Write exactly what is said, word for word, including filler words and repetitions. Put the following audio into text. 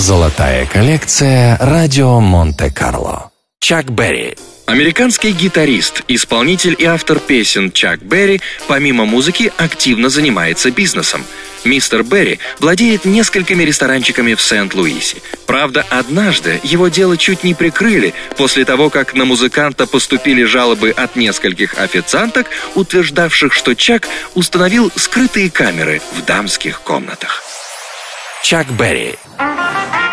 Золотая коллекция «Радио Монте-Карло». Чак Берри. Американский гитарист, исполнитель и автор песен Чак Берри помимо музыки активно занимается бизнесом. Мистер Берри владеет несколькими ресторанчиками в Сент-Луисе. Правда, однажды его дело чуть не прикрыли после того, как на музыканта поступили жалобы от нескольких официанток, утверждавших, что Чак установил скрытые камеры в дамских комнатах. Чак Берри.